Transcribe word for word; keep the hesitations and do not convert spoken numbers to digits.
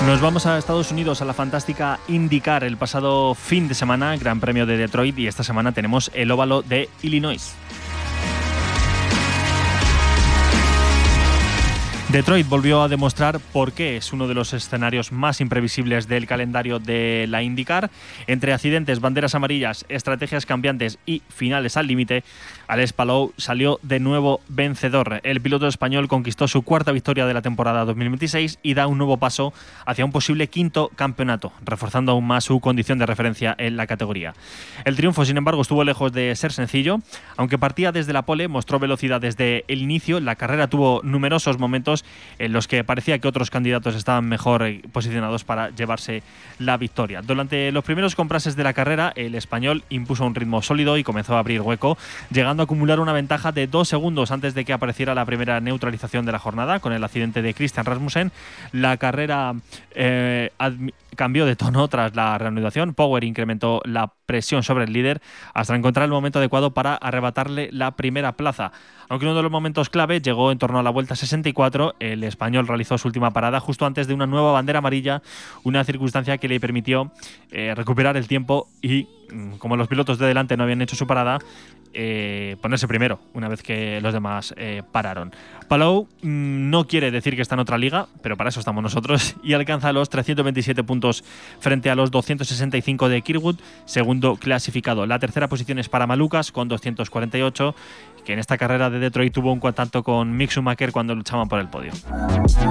Nos vamos a Estados Unidos, a la fantástica IndyCar. El pasado fin de semana, Gran Premio de Detroit, y esta semana tenemos el óvalo de Illinois. Detroit volvió a demostrar por qué es uno de los escenarios más imprevisibles del calendario de la IndyCar. Entre accidentes, banderas amarillas, estrategias cambiantes y finales al límite, Alex Palou salió de nuevo vencedor. El piloto español conquistó su cuarta victoria de la temporada dos mil veintiséis y da un nuevo paso hacia un posible quinto campeonato, reforzando aún más su condición de referencia en la categoría. El triunfo, sin embargo, estuvo lejos de ser sencillo. Aunque partía desde la pole, mostró velocidad desde el inicio. La carrera tuvo numerosos momentos en los que parecía que otros candidatos estaban mejor posicionados para llevarse la victoria. Durante los primeros compases de la carrera, el español impuso un ritmo sólido y comenzó a abrir hueco, llegando a acumular una ventaja de dos segundos antes de que apareciera la primera neutralización de la jornada con el accidente de Christian Rasmussen. La carrera eh, cambió de tono tras la reanudación. Power incrementó la presión sobre el líder hasta encontrar el momento adecuado para arrebatarle la primera plaza. Aunque uno de los momentos clave llegó en torno a la vuelta sesenta y cuatro, el español realizó su última parada justo antes de una nueva bandera amarilla, una circunstancia que le permitió eh, recuperar el tiempo y, como los pilotos de delante no habían hecho su parada, eh, ponerse primero una vez que los demás eh, pararon. Palou mmm, no quiere decir que está en otra liga, pero para eso estamos nosotros, y alcanza los trescientos veintisiete puntos frente a los doscientos sesenta y cinco de Kirkwood, segundo clasificado. La tercera posición es para Malukas con doscientos cuarenta y ocho, que en esta carrera de Detroit tuvo un contacto con Mick Schumacher cuando luchaban por el podio.